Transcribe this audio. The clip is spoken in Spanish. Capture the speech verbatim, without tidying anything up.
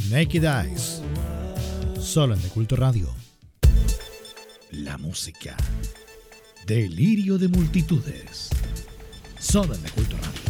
Naked Eyes, solo en De Culto Radio. La música, delirio de multitudes, solo en De Culto Radio.